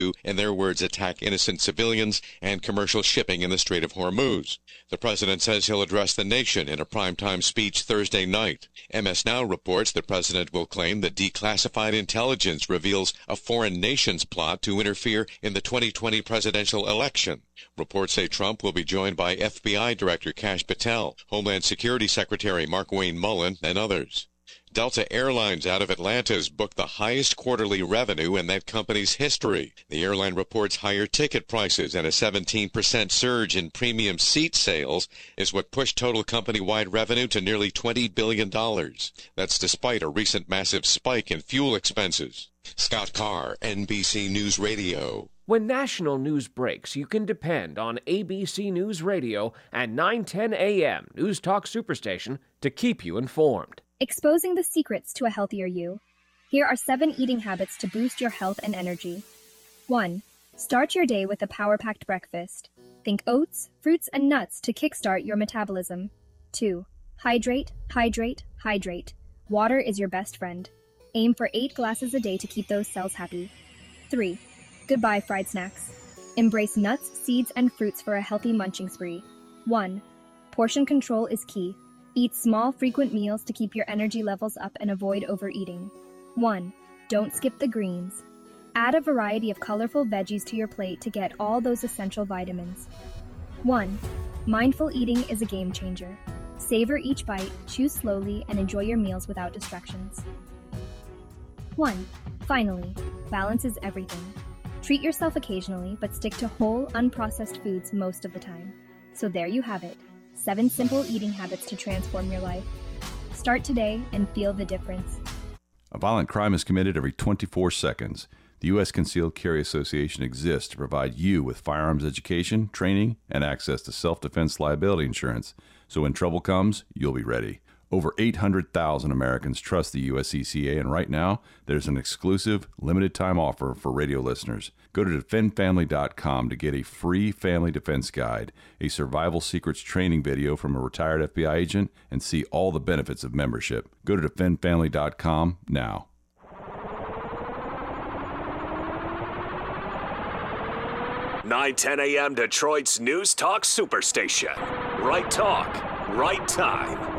in their words, attack innocent civilians and commercial shipping in the Strait of Hormuz. The president says he'll address the nation in a primetime speech Thursday night. MS Now reports the president will claim that declassified intelligence reveals a foreign nation's plot to interfere in the 2020 presidential election. Reports say Trump will be joined by FBI Director Kash Patel, Homeland Security Secretary Markwayne Mullin, and others. Delta Airlines out of Atlanta has booked the highest quarterly revenue in that company's history. The airline reports higher ticket prices and a 17% surge in premium seat sales is what pushed total company-wide revenue to nearly $20 billion. That's despite a recent massive spike in fuel expenses. Scott Carr, NBC News Radio. When national news breaks, you can depend on ABC News Radio and 910 AM News Talk Superstation to keep you informed. Exposing the secrets to a healthier you. Here are 7 eating habits to boost your health and energy. 1. Start your day with a power-packed breakfast. Think oats, fruits, and nuts to kickstart your metabolism. 2. Hydrate, hydrate, hydrate. Water is your best friend. Aim for 8 glasses a day to keep those cells happy. 3. Goodbye fried snacks. Embrace nuts, seeds, and fruits for a healthy munching spree. 1. Portion control is key. Eat small, frequent meals to keep your energy levels up and avoid overeating. 1. Don't skip the greens. Add a variety of colorful veggies to your plate to get all those essential vitamins. 1. Mindful eating is a game changer. Savor each bite, chew slowly, and enjoy your meals without distractions. 1. Finally, balance is everything. Treat yourself occasionally, but stick to whole, unprocessed foods most of the time. So there you have it. 7 simple eating habits to transform your life. Start today and feel the difference. A violent crime is committed every 24 seconds. The U.S. Concealed Carry Association exists to provide you with firearms education, training, and access to self-defense liability insurance. So when trouble comes, you'll be ready. Over 800,000 Americans trust the USCCA, and right now, there's an exclusive, limited-time offer for radio listeners. Go to defendfamily.com to get a free family defense guide, a survival secrets training video from a retired FBI agent, and see all the benefits of membership. Go to defendfamily.com now. Nine ten a.m. Detroit's News Talk Superstation. Right talk, right time.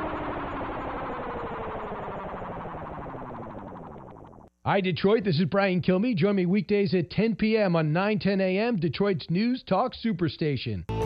Hi, Detroit. This is Brian Kilmeade. Join me weekdays at 10 p.m. on 910 a.m. Detroit's News Talk Superstation.